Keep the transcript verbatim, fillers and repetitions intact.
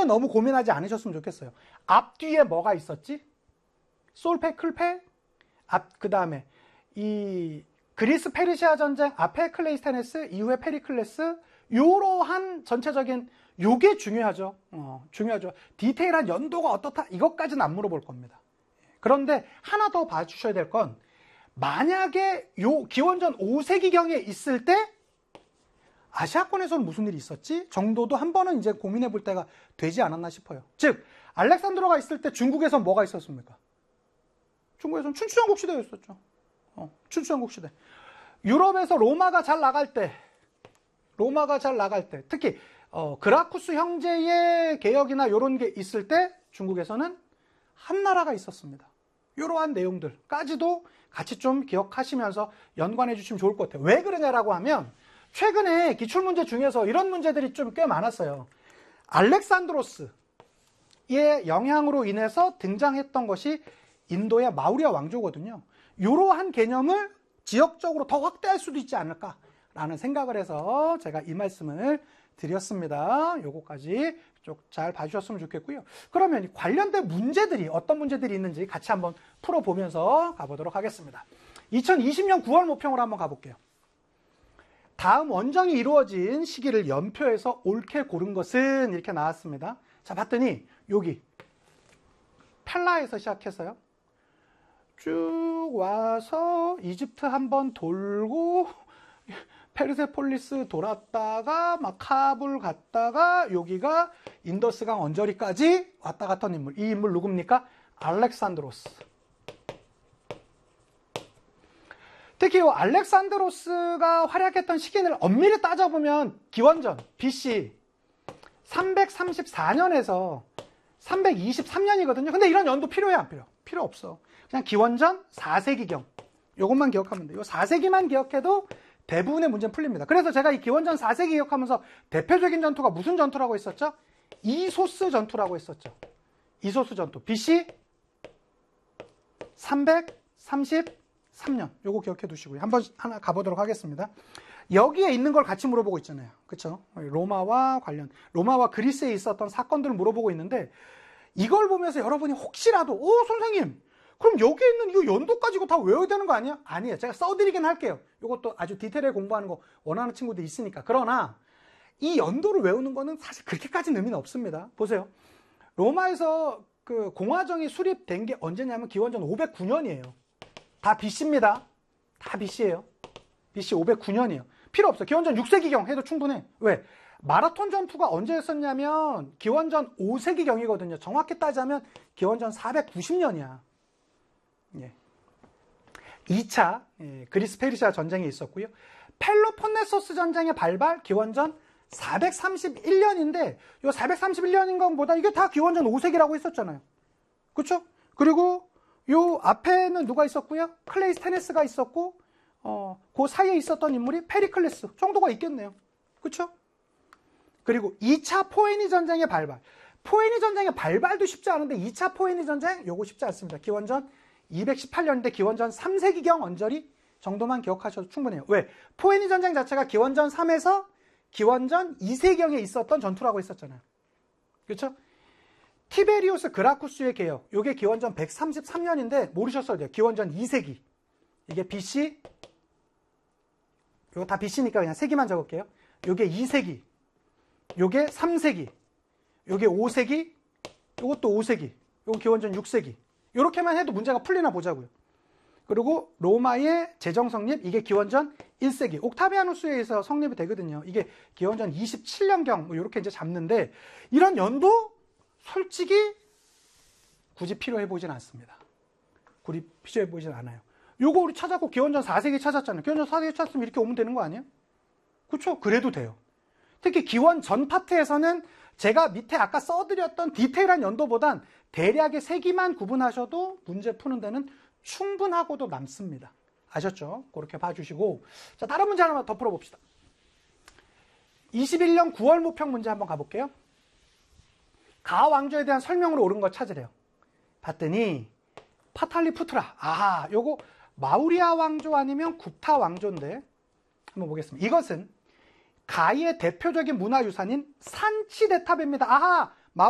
크게 너무 고민하지 않으셨으면 좋겠어요. 앞뒤에 뭐가 있었지? 솔페, 클페, 앞, 그 다음에 이 그리스 페르시아 전쟁 앞에 클레이스테네스, 이후에 페리클레스, 요러한 전체적인 요게 중요하죠. 어, 중요하죠. 디테일한 연도가 어떻다 이것까지는 안 물어볼 겁니다. 그런데 하나 더 봐주셔야 될 건 만약에 요 기원전 오 세기경에 있을 때 아시아권에서는 무슨 일이 있었지? 정도도 한 번은 이제 고민해 볼 때가 되지 않았나 싶어요. 즉 알렉산드로가 있을 때 중국에서 뭐가 있었습니까? 중국에서는 춘추전국 시대였었죠. 어, 춘추전국 시대. 유럽에서 로마가 잘 나갈 때, 로마가 잘 나갈 때, 특히 어, 그라쿠스 형제의 개혁이나 이런 게 있을 때 중국에서는 한나라가 있었습니다. 이러한 내용들까지도 같이 좀 기억하시면서 연관해 주시면 좋을 것 같아요. 왜 그러냐라고 하면 최근에 기출문제 중에서 이런 문제들이 좀 꽤 많았어요. 알렉산드로스의 영향으로 인해서 등장했던 것이 인도의 마우리아 왕조거든요. 이러한 개념을 지역적으로 더 확대할 수도 있지 않을까라는 생각을 해서 제가 이 말씀을 드렸습니다. 요거까지 쭉 잘 봐주셨으면 좋겠고요. 그러면 관련된 문제들이 어떤 문제들이 있는지 같이 한번 풀어보면서 가보도록 하겠습니다. 이천이십 년 구월 모평으로 한번 가볼게요. 다음 원정이 이루어진 시기를 연표해서 옳게 고른 것은 이렇게 나왔습니다. 자, 봤더니 여기 펠라에서 시작해서요. 쭉 와서 이집트 한번 돌고 페르세폴리스 돌았다가 막 카불 갔다가 여기가 인더스강 언저리까지 왔다 갔던 인물. 이 인물 누굽니까? 알렉산드로스. 특히 이 알렉산드로스가 활약했던 시기를 엄밀히 따져보면 기원전 비씨 삼백삼십사 년에서 삼백이십삼 년이거든요. 근데 이런 연도 필요해 안 필요? 필요 없어. 그냥 기원전 사 세기경. 요것만 기억하면 돼요. 요 사 세기만 기억해도 대부분의 문제는 풀립니다. 그래서 제가 이 기원전 사 세기 기억하면서 대표적인 전투가 무슨 전투라고 했었죠? 이소스 전투라고 했었죠. 이소스 전투. 비씨 삼백삼십삼 년. 요거 기억해 두시고요. 한번 하나 가보도록 하겠습니다. 여기에 있는 걸 같이 물어보고 있잖아요. 그쵸? 로마와 관련, 로마와 그리스에 있었던 사건들을 물어보고 있는데 이걸 보면서 여러분이 혹시라도 오 선생님 그럼 여기에 있는 이 연도까지 이거 다 외워야 되는 거 아니야? 아니에요. 제가 써드리긴 할게요. 이것도 아주 디테일하게 공부하는 거 원하는 친구도 있으니까. 그러나 이 연도를 외우는 거는 사실 그렇게까지는 의미는 없습니다. 보세요. 로마에서 그 공화정이 수립된 게 언제냐면 기원전 오백구 년이에요. 다 비씨입니다. 다 비씨예요. 비씨 오백구 년이에요. 필요 없어. 기원전 육 세기경 해도 충분해. 왜? 마라톤 전투가 언제 했었냐면 기원전 오 세기경이거든요. 정확히 따지자면 기원전 사백구십 년이야. 예. 이 차 예, 그리스 페르시아 전쟁이 있었고요. 펠로폰네소스 전쟁의 발발 기원전 사백삼십일 년인데 이 사백삼십일 년인 것보다 이게 다 기원전 오 세기라고 했었잖아요. 그렇죠? 그리고 요 앞에는 누가 있었고요? 클레이스테네스가 있었고 어, 그 사이에 있었던 인물이 페리클레스 정도가 있겠네요. 그렇죠? 그리고 이 차 포에니 전쟁의 발발. 포에니 전쟁의 발발도 쉽지 않은데 이 차 포에니 전쟁 요거 쉽지 않습니다. 기원전 이백십팔 년인데 기원전 삼 세기경 언저리 정도만 기억하셔도 충분해요. 왜? 포에니 전쟁 자체가 기원전 삼에서 기원전 이 세기경에 있었던 전투라고 했었잖아요. 그렇죠? 티베리우스 그라쿠스의 개혁. 요게 기원전 백삼십삼 년인데 모르셨어야 돼요. 기원전 이 세기. 이게 비씨 요거 다 비씨니까 그냥 세기만 적을게요. 요게 이 세기. 요게 삼 세기. 요게 오 세기. 요것도 오 세기. 요거 기원전 육 세기. 요렇게만 해도 문제가 풀리나 보자고요. 그리고 로마의 제정 성립, 이게 기원전 일 세기. 옥타비아누스에 의해서 성립이 되거든요. 이게 기원전 이십칠 년경, 뭐 요렇게 이제 잡는데, 이런 연도 솔직히 굳이 필요해 보진 않습니다. 굳이 필요해 보진 않아요. 요거 우리 찾았고, 기원전 사 세기 찾았잖아요. 기원전 사 세기 찾았으면 이렇게 오면 되는 거 아니에요? 그쵸? 그래도 돼요. 특히 기원 전 파트에서는 제가 밑에 아까 써드렸던 디테일한 연도보단 대략의 세기만 구분하셔도 문제 푸는 데는 충분하고도 남습니다. 아셨죠? 그렇게 봐주시고. 자, 다른 문제 하나만 더 풀어봅시다. 이십일 년 구월 모평 문제 한번 가볼게요. 가 왕조에 대한 설명으로 옳은 거 찾으래요. 봤더니 파탈리푸트라. 아, 요거 마우리아 왕조 아니면 굽타 왕조인데 한번 보겠습니다. 이것은 가의 대표적인 문화유산인 산치대탑입니다. 아하!